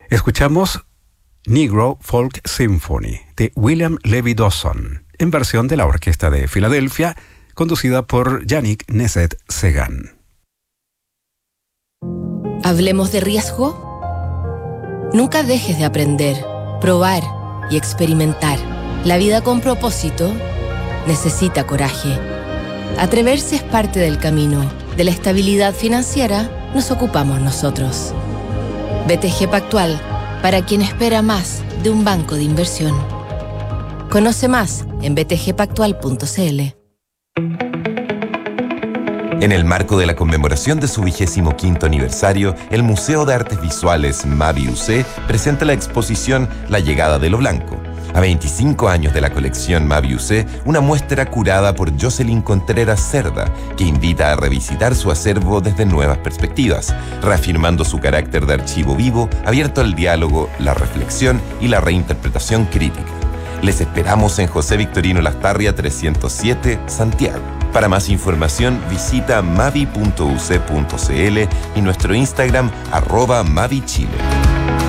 Escuchamos Negro Folk Symphony de William Levy Dawson, en versión de la Orquesta de Filadelfia, conducida por Yannick Nézet-Séguin. ¿Hablemos de riesgo? Nunca dejes de aprender, probar y experimentar. La vida con propósito necesita coraje. Atreverse es parte del camino. De la estabilidad financiera nos ocupamos nosotros. BTG Pactual, para quien espera más de un banco de inversión. Conoce más en btgpactual.cl. En el marco de la conmemoración de su 25º aniversario, el Museo de Artes Visuales Mavi UC presenta la exposición La llegada de lo blanco. A 25 años de la colección Mavi UC, una muestra curada por Jocelyn Contreras Cerda, que invita a revisitar su acervo desde nuevas perspectivas, reafirmando su carácter de archivo vivo, abierto al diálogo, la reflexión y la reinterpretación crítica. Les esperamos en José Victorino Lastarria 307, Santiago. Para más información, visita mavi.uc.cl y nuestro Instagram @mavichile.